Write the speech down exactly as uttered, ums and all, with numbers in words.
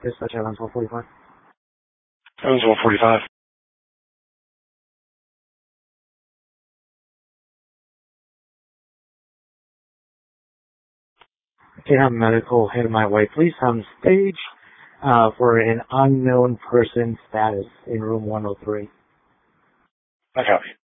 Dispatch Evans one forty-five. Evans one forty-five. Okay, have medical headed my way. Please on stage uh, for an unknown person status in room one oh three. I copy.